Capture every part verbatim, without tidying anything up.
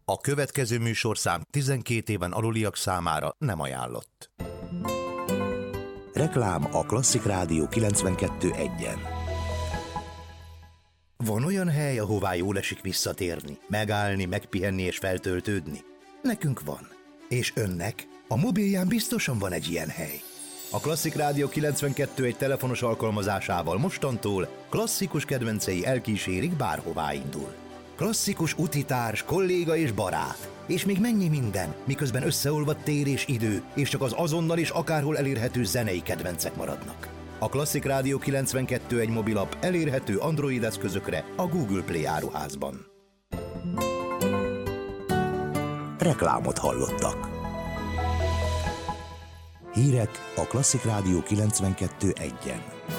A következő műsorszám tizenkét éven aluliak számára nem ajánlott. Reklám a Klasszik Rádió kilencvenkettő egyen. Van olyan hely, ahová jól esik visszatérni, megállni, megpihenni és feltöltődni? Nekünk van. És önnek? A mobilján biztosan van egy ilyen hely. A Klasszik Rádió kilencvenkettő egy telefonos alkalmazásával mostantól klasszikus kedvencei elkísérik, bárhová indul. Klasszikus utitárs, kolléga és barát. És még mennyi minden, miközben összeolvadt tér és idő, és csak az azonnal és akárhol elérhető zenei kedvencek maradnak. A Klasszik Rádió kilencvenkettő egy mobilap elérhető Android eszközökre a Google Play áruházban. Reklámot hallottak. Hírek a Klasszik Rádió kilencvenkettő egyen.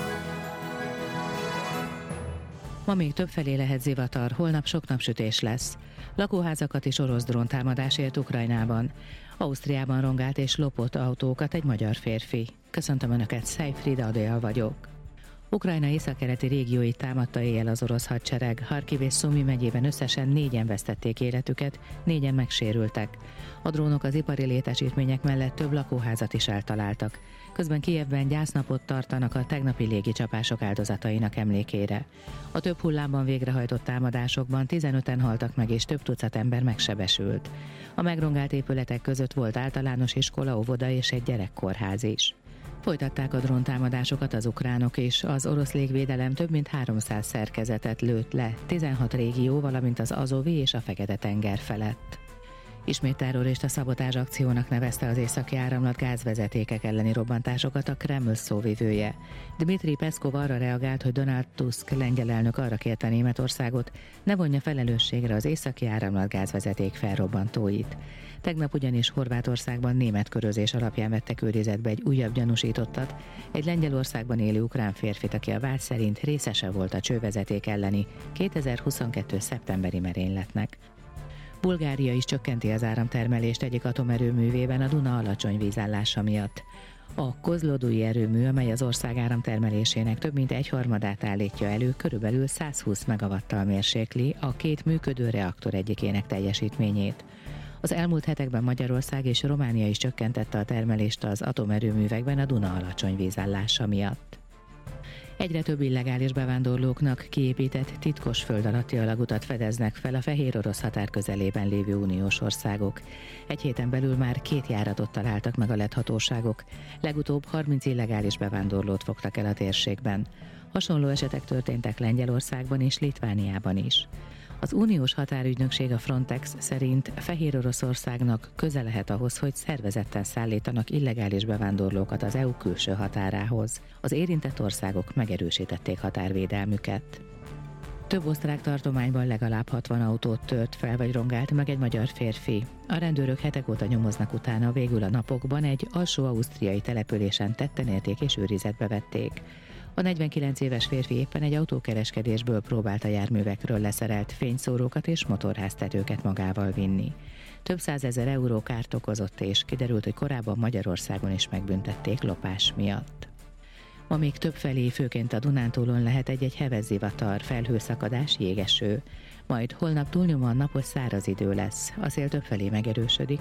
Ma még többfelé lehet zivatar, holnap sok napsütés lesz. Lakóházakat és orosz dróntámadás ért Ukrajnában. Ausztriában rongált és lopott autókat egy magyar férfi. Köszöntöm Önöket, Szejfrida Adél vagyok. Ukrajna északkeleti régióit támadta éjjel az orosz hadsereg. Harkiv és Szumi megyében összesen négyen vesztették életüket, négyen megsérültek. A drónok az ipari létesítmények mellett több lakóházat is eltaláltak. Közben Kijevben gyásznapot tartanak a tegnapi légicsapások áldozatainak emlékére. A több hullámban végrehajtott támadásokban tizenöten haltak meg és több tucat ember megsebesült. A megrongált épületek között volt általános iskola, óvoda és egy gyerekkórház is. Folytatták a dróntámadásokat az ukránok is, az orosz légvédelem több mint háromszáz szerkezetet lőtt le, tizenhat régió, valamint az Azovi és a Fekete-tenger felett. Ismét terrorista szabotázs akciónak nevezte az északi áramlat gázvezetékek elleni robbantásokat a Kreml szóvivője. Dmitri Peszkov arra reagált, hogy Donald Tusk lengyel elnök arra kérte Németországot, ne vonja felelősségre az északi áramlat gázvezeték felrobbantóit. Tegnap ugyanis Horvátországban német körözés alapján vettek őrizetbe egy újabb gyanúsítottat, egy Lengyelországban élő ukrán férfit, aki a vád szerint részese volt a csővezeték elleni kétezer-huszonkettő. szeptemberi merényletnek. Bulgária is csökkenti az áramtermelést egyik atomerőművében a Duna alacsony vízállása miatt. A kozlodui erőmű, amely az ország áramtermelésének több mint egyharmadát állítja elő, körülbelül százhúsz megawattal mérsékli a két működő reaktor egyikének teljesítményét. Az elmúlt hetekben Magyarország és Románia is csökkentette a termelést az atomerőművekben a Duna alacsony vízállása miatt. Egyre több illegális bevándorlóknak kiépített titkos föld alatti alagutat fedeznek fel a fehér orosz határ közelében lévő uniós országok. Egy héten belül már két járatot találtak meg a lett hatóságok. Legutóbb harminc illegális bevándorlót fogtak el a térségben. Hasonló esetek történtek Lengyelországban és Litvániában is. Az uniós határügynökség, a Frontex szerint Fehér Oroszországnak köze lehet ahhoz, hogy szervezetten szállítanak illegális bevándorlókat az é u külső határához. Az érintett országok megerősítették határvédelmüket. Több osztrák tartományban legalább hatvan autót tört fel vagy rongált meg egy magyar férfi. A rendőrök hetek óta nyomoznak utána, végül a napokban egy alsó-ausztriai településen tetten érték és őrizetbe vették. A negyvenkilenc éves férfi éppen egy autókereskedésből próbált a járművekről leszerelt fényszórókat és motorháztetőket magával vinni. Több százezer euró kárt okozott, és kiderült, hogy korábban Magyarországon is megbüntették lopás miatt. Ma még többfelé, főként a Dunántúlon lehet egy-egy heves zivatar, felhőszakadás, jégeső. Majd holnap túlnyomóan napos száraz idő lesz, a szél többfelé megerősödik,